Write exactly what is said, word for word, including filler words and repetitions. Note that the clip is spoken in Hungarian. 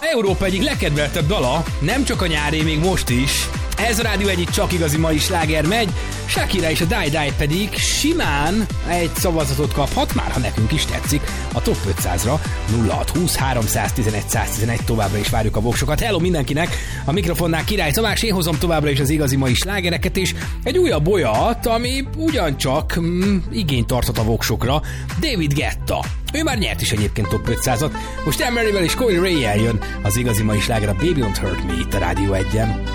Európa egyik legkedveltebb dala, nem csak a nyári, még most is. Ez a Rádió egyik csak igazi mai sláger megy, Shakira és a Die Die pedig simán egy szavazatot kaphat, már ha nekünk is tetszik, a top ötszázra. Nulla hat húsz háromszáztizenegy száztizenegy, továbbra is várjuk a voksokat. Hello mindenkinek, a mikrofonnál Király Tamás, én hozom továbbra is az igazi mai slágereket, és egy újabb olyat, ami ugyancsak mm, igényt tarthat a voksokra, David Guetta. Ő már nyert is egyébként top ötszázat, most Emeryvel és Coil Ray-jel jön az igazi mai sláger, a Baby Don't Hurt Me itt a Rádió egyen.